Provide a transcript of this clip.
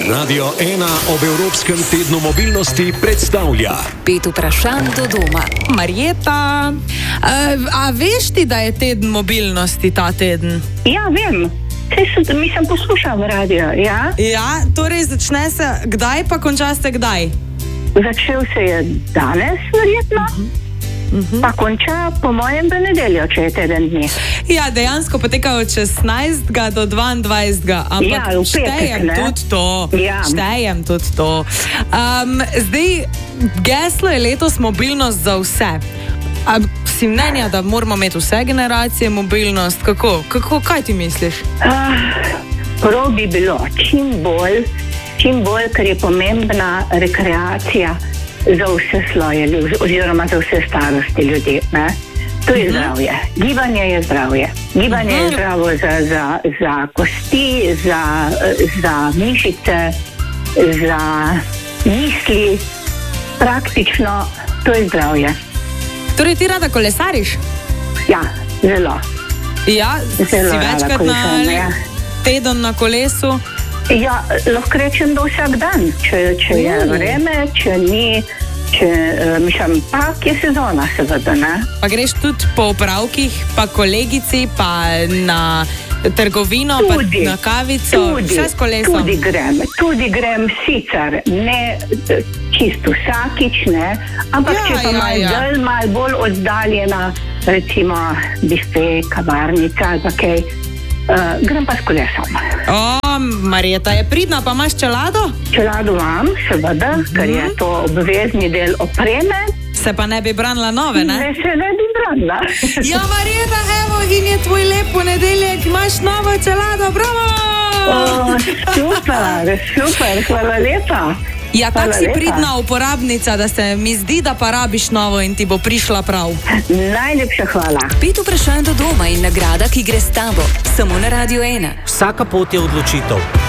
Radio 1 ob Evropskem tednu mobilnosti predstavlja 5 vprašanj do doma. Marjeta, a veš ti, da je teden mobilnosti ta teden? Ja, vem. Mi sem poslušal radio, ja? Ja, torej začne se kdaj, pa konča se kdaj? Začel se je danes, verjetno. Pa konča po mojem v nedeljo, če je teden dni. Ja, dejansko poteka od 16. do 22. Ampak Ja, v petek, štejem ne? tudi to. Ja. Štejem tudi to. Zdaj, geslo je letos mobilnost za vse. A si mnenja, da moramo imeti vse generacije mobilnost? Kaj ti misliš? Prav bi bilo čim bolj, ker je pomembna rekreacija za vse sloje ljudi, oziroma za vse starosti ljudi. Ne? To je zdravje. Gibanje je zdravje. Gibanje je zdravo za kosti, za mišice, za misli. Praktično to je zdravje. Torej, ti rada kolesariš? Ja, zelo. Ja, Zelo si rada večkrat na kolesam, ja. teden na kolesu? Ja, lahko rečem, da vsak dan, če je vreme, če ni, je sezona seveda, ne? Pa greš tudi po opravkih, pa kolegici, pa na trgovino, Tudi, pa na kavico, vse s kolesom. Tudi grem sicer, ne čisto vsakič, ne, ampak če pa malo bolj oddaljena, recimo bife, kavarnica ali pa kaj, grem pa s kolesom. Marjeta je pridna, pa imaš čelado? Čelado imam, seveda, ker je to obvezni del opreme. Se pa ne bi branila nove, ne? Ne se ne bi branila. Ja, Marjeta, evo, in je tvoj lep ponedeljek, imaš novo čelado, bravo! Super, hvala lepa. Ja, tako si lepa. pridna uporabnica, da se mi zdi, da pa rabiš novo in ti bo prišla prav. Najlepša hvala. 5 vprašanj do doma in nagrada, ki gre s tabo. Samo na Radio 1. Vsaka pot je odločitev.